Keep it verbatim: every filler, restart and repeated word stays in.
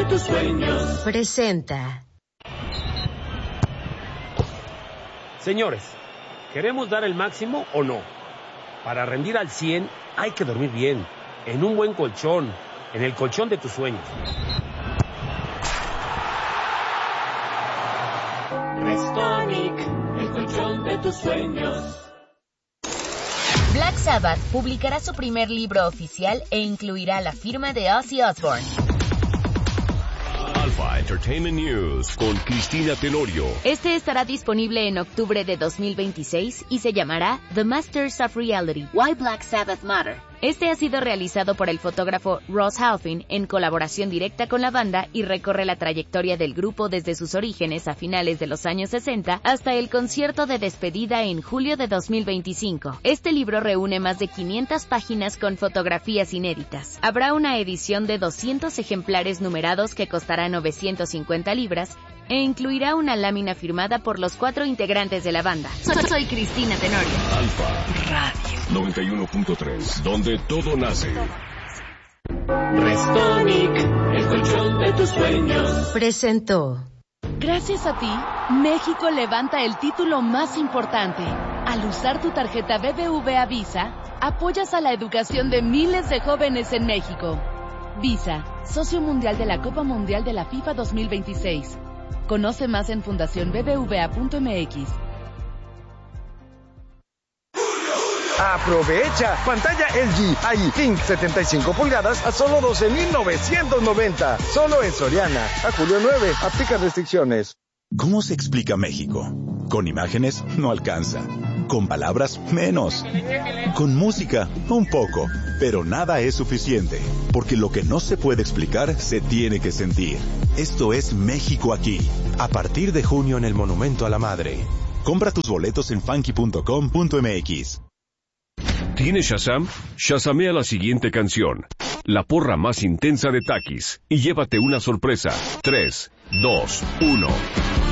de tus sueños. Presenta. Señores, ¿queremos dar el máximo o no? Para rendir al cien hay que dormir bien, en un buen colchón, en el colchón de tus sueños. Restonic, el colchón de tus sueños. Black Sabbath publicará su primer libro oficial e incluirá la firma de Ozzy Osbourne. Alpha Entertainment News con Cristina Tenorio. Este estará disponible en octubre de dos mil veintiséis y se llamará The Masters of Reality, Why Black Sabbath Matter. Este ha sido realizado por el fotógrafo Ross Halfin en colaboración directa con la banda y recorre la trayectoria del grupo desde sus orígenes a finales de los años sesenta hasta el concierto de despedida en julio de dos mil veinticinco. Este libro reúne más de quinientas páginas con fotografías inéditas. Habrá una edición de doscientos ejemplares numerados que costará novecientas cincuenta libras e incluirá una lámina firmada por los cuatro integrantes de la banda. Soy Cristina Tenorio. Alfa Radio noventa y uno punto tres, donde todo nace. Restonic, el colchón de tus sueños. Presentó. Gracias a ti, México levanta el título más importante. Al usar tu tarjeta B B V A Visa, apoyas a la educación de miles de jóvenes en México. Visa, socio mundial de la Copa Mundial de la FIFA dos mil veintiséis. Conoce más en fundación b b v a punto m x. ¡Aprovecha! Pantalla L G I Think setenta y cinco pulgadas a solo doce mil novecientos noventa. Solo en Soriana. A julio nueve. Aplica restricciones. ¿Cómo se explica México? Con imágenes no alcanza. Con palabras menos. Con música un poco. Pero nada es suficiente. Porque lo que no se puede explicar se tiene que sentir. Esto es México aquí. A partir de junio en el Monumento a la Madre. Compra tus boletos en funky punto com punto m x. ¿Tienes Shazam? Shazamea la siguiente canción. La porra más intensa de Takis. Y llévate una sorpresa. tres, dos, uno.